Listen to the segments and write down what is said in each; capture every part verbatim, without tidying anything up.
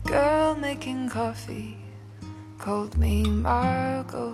girl making coffee called me Margot.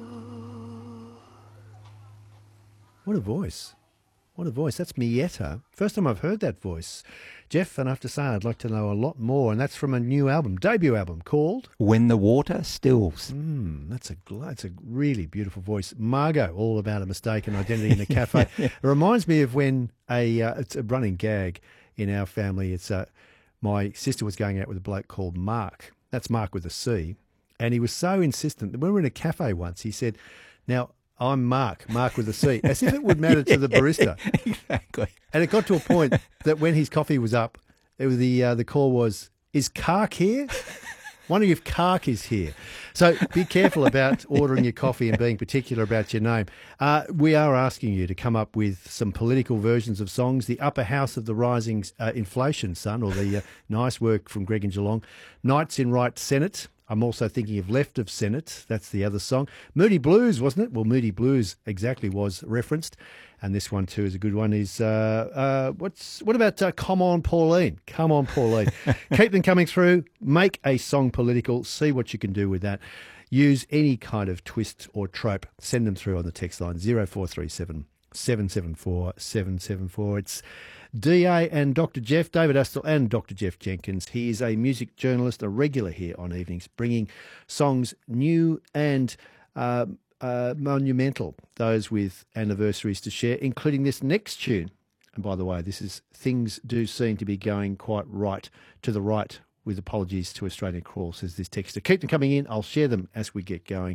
What a voice. What a voice. That's Mietta. First time I've heard that voice. Jeff, and I have to say I'd like to know a lot more, and that's from a new album, debut album called When the Water Stills. Mm, that's a that's a really beautiful voice. Margot, all about a mistaken identity in a cafe. yeah. It reminds me of when a uh, it's a running gag in our family. It's uh, my sister was going out with a bloke called Mark. That's Mark with a C, and he was so insistent that when we were in a cafe once, he said, "Now I'm Mark, Mark with a C," as if it would matter to the barista. Exactly. And it got to a point that when his coffee was up, it was the uh, the call was, "Is Kark here? Wondering if Kark is here." So be careful about ordering your coffee and being particular about your name. Uh, we are asking you to come up with some political versions of songs. The Upper House of the Rising uh, Inflation Sun, or the uh, nice work from Greg and Geelong. Knights in Right Senate. I'm also thinking of Left of Senate. That's the other song. Moody Blues, wasn't it? Well, Moody Blues exactly was referenced. And this one, too, is a good one. Is uh, uh, what's what about uh, Come On, Pauline? Come On, Pauline. Keep them coming through. Make a song political. See what you can do with that. Use any kind of twist or trope. Send them through on the text line zero four three seven, seven seven four, seven seven four. It's D A and Doctor Jeff, David Astle and Doctor Jeff Jenkins. He is a music journalist, a regular here on Evenings, bringing songs new and uh, uh, monumental, those with anniversaries to share, including this next tune. And by the way, this is Things Do Seem to Be Going Quite Right to the Right, with apologies to Australian Crawl, says this texter. Keep them coming in. I'll share them as we get going.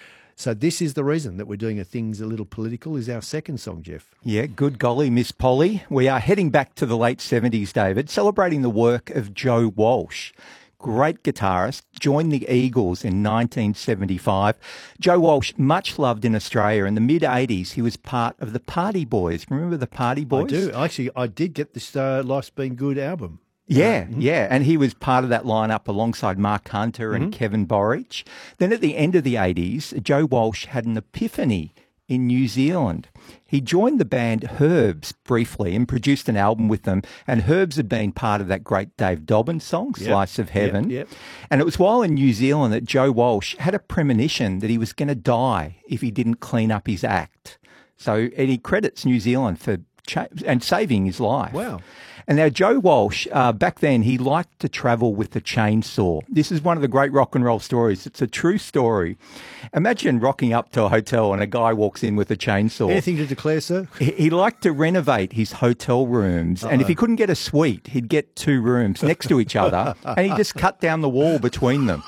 So this is the reason that we're doing a Things a Little Political, is our second song, Jeff. Yeah, good golly, Miss Polly. We are heading back to the late seventies, David, celebrating the work of Joe Walsh. Great guitarist, joined the Eagles in nineteen seventy-five. Joe Walsh, much loved in Australia. In the mid-eighties, he was part of the Party Boys. Remember the Party Boys? I do. Actually, I did get this uh, Life's Been Good album. Yeah, mm-hmm. yeah. And he was part of that lineup alongside Mark Hunter and mm-hmm. Kevin Borich. Then at the end of the eighties, Joe Walsh had an epiphany in New Zealand. He joined the band Herbs briefly and produced an album with them. And Herbs had been part of that great Dave Dobbins song, yep. Slice of Heaven. Yep, yep. And it was while in New Zealand that Joe Walsh had a premonition that he was going to die if he didn't clean up his act. So and he credits New Zealand for cha- and saving his life. Wow. And now Joe Walsh, uh, back then, he liked to travel with a chainsaw. This is one of the great rock and roll stories. It's a true story. Imagine rocking up to a hotel and a guy walks in with a chainsaw. Anything to declare, sir? He, he liked to renovate his hotel rooms. Uh-oh. And if he couldn't get a suite, he'd get two rooms next to each other and he just cut down the wall between them.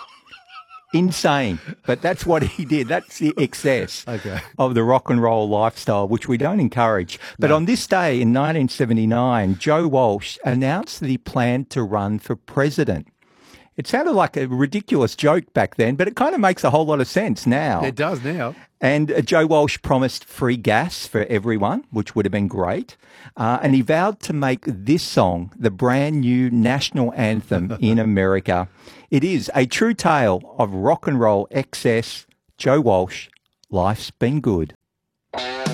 Insane. But that's what he did. That's the excess okay. of the rock and roll lifestyle, which we don't encourage. But no. on this day in nineteen seventy-nine, Joe Walsh announced that he planned to run for president. It sounded like a ridiculous joke back then, but it kind of makes a whole lot of sense now. It does now. And uh, Joe Walsh promised free gas for everyone, which would have been great. Uh, and he vowed to make this song the brand new national anthem in America. It is a true tale of rock and roll excess. Joe Walsh, Life's Been Good.